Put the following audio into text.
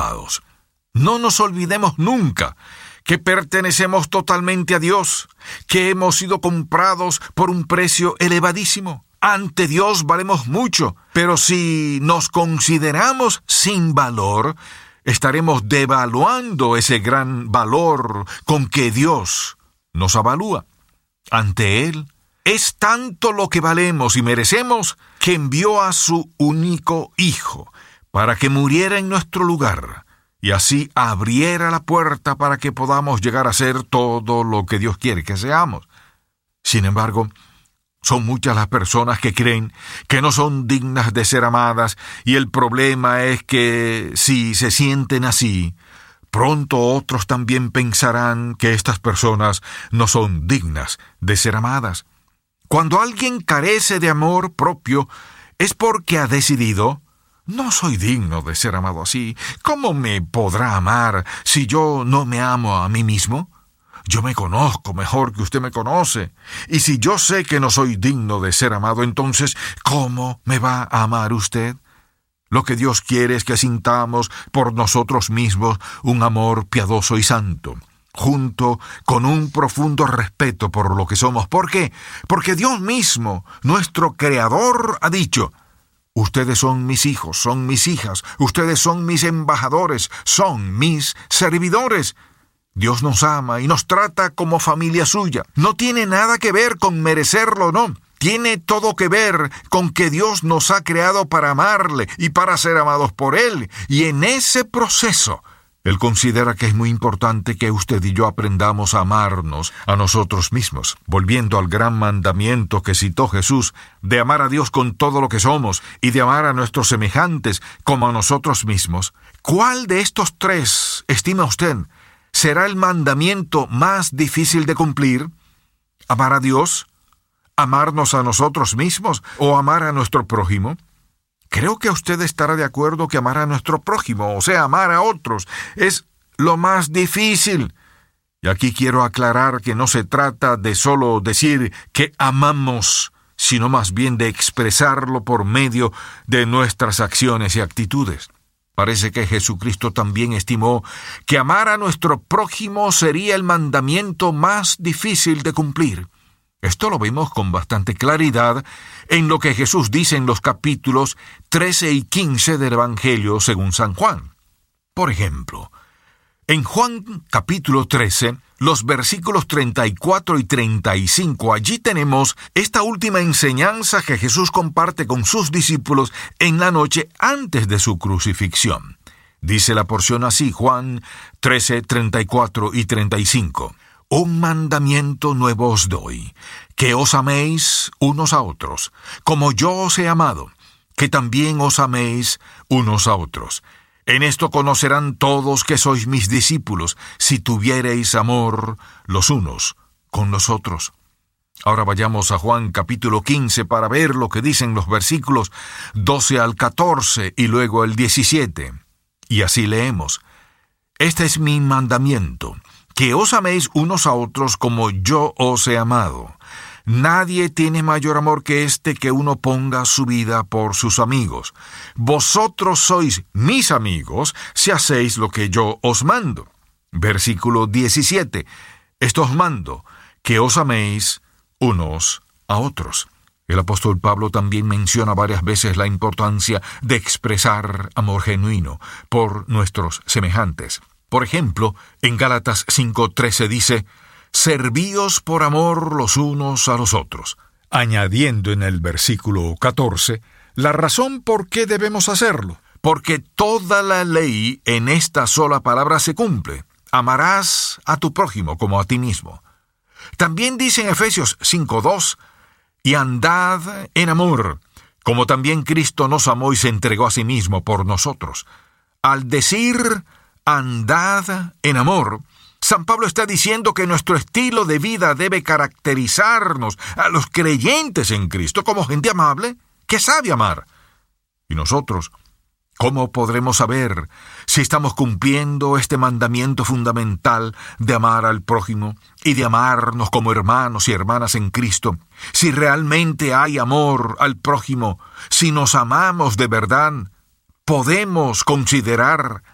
pecados. No nos olvidemos nunca que pertenecemos totalmente a Dios, que hemos sido comprados por un precio elevadísimo. Ante Dios valemos mucho, pero si nos consideramos sin valor, estaremos devaluando ese gran valor con que Dios nos avalúa. Ante Él, es tanto lo que valemos y merecemos que envió a su único Hijo para que muriera en nuestro lugar y así abriera la puerta para que podamos llegar a ser todo lo que Dios quiere que seamos. Sin embargo, son muchas las personas que creen que no son dignas de ser amadas, y el problema es que si se sienten así, pronto otros también pensarán que estas personas no son dignas de ser amadas. Cuando alguien carece de amor propio, es porque ha decidido: no soy digno de ser amado así. ¿Cómo me podrá amar si yo no me amo a mí mismo? Yo me conozco mejor que usted me conoce. Y si yo sé que no soy digno de ser amado, entonces, ¿cómo me va a amar usted? Lo que Dios quiere es que sintamos por nosotros mismos un amor piadoso y santo, junto con un profundo respeto por lo que somos. ¿Por qué? Porque Dios mismo, nuestro Creador, ha dicho: ustedes son mis hijos, son mis hijas, ustedes son mis embajadores, son mis servidores. Dios nos ama y nos trata como familia suya. No tiene nada que ver con merecerlo, no. Tiene todo que ver con que Dios nos ha creado para amarle y para ser amados por Él. Y en ese proceso, Él considera que es muy importante que usted y yo aprendamos a amarnos a nosotros mismos. Volviendo al gran mandamiento que citó Jesús, de amar a Dios con todo lo que somos y de amar a nuestros semejantes como a nosotros mismos, ¿cuál de estos tres estima usted será el mandamiento más difícil de cumplir? ¿Amar a Dios? ¿Amarnos a nosotros mismos? ¿O amar a nuestro prójimo? Creo que usted estará de acuerdo que amar a nuestro prójimo, o sea, amar a otros, es lo más difícil. Y aquí quiero aclarar que no se trata de solo decir que amamos, sino más bien de expresarlo por medio de nuestras acciones y actitudes. Parece que Jesucristo también estimó que amar a nuestro prójimo sería el mandamiento más difícil de cumplir. Esto lo vemos con bastante claridad en lo que Jesús dice en los capítulos 13 y 15 del Evangelio según San Juan. Por ejemplo, en Juan capítulo 13, los versículos 34 y 35, allí tenemos esta última enseñanza que Jesús comparte con sus discípulos en la noche antes de su crucifixión. Dice la porción así, Juan 13, 34 y 35. Un mandamiento nuevo os doy, que os améis unos a otros, como yo os he amado, que también os améis unos a otros. En esto conocerán todos que sois mis discípulos, si tuviereis amor los unos con los otros. Ahora vayamos a Juan capítulo 15 para ver lo que dicen los versículos 12 al 14 y luego el 17. Y así leemos: Este es mi mandamiento, que os améis unos a otros como yo os he amado. Nadie tiene mayor amor que este, que uno ponga su vida por sus amigos. Vosotros sois mis amigos si hacéis lo que yo os mando. Versículo 17. Esto os mando, que os améis unos a otros. El apóstol Pablo también menciona varias veces la importancia de expresar amor genuino por nuestros semejantes. Por ejemplo, en Gálatas 5:13 dice: servíos por amor los unos a los otros, añadiendo en el versículo 14 la razón por qué debemos hacerlo. Porque toda la ley en esta sola palabra se cumple: amarás a tu prójimo como a ti mismo. También dice en Efesios 5:2: y andad en amor, como también Cristo nos amó y se entregó a sí mismo por nosotros. Al decir andad en amor, San Pablo está diciendo que nuestro estilo de vida debe caracterizarnos a los creyentes en Cristo como gente amable que sabe amar. Y nosotros, ¿cómo podremos saber si estamos cumpliendo este mandamiento fundamental de amar al prójimo y de amarnos como hermanos y hermanas en Cristo? Si realmente hay amor al prójimo, si nos amamos de verdad, podemos considerar